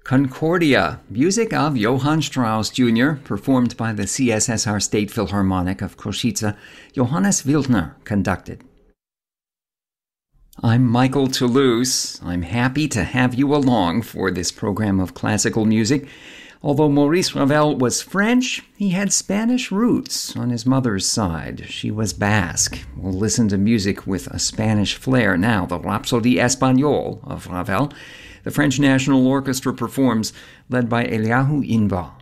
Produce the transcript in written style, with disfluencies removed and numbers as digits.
Concordia, music of Johann Strauss Jr., performed by the CSSR State Philharmonic of Košice. Johannes Wildner conducted. I'm Michael Toulouse. I'm happy to have you along for this program of classical music. Although Maurice Ravel was French, he had Spanish roots on his mother's side. She was Basque. We'll listen to music with a Spanish flair now, the Rhapsodie Espagnole of Ravel. The French National Orchestra performs, led by Eliahu Inba.